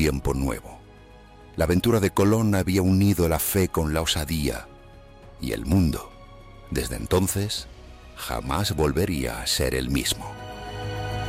tiempo nuevo. La aventura de Colón había unido la fe con la osadía, y el mundo, desde entonces, jamás volvería a ser el mismo.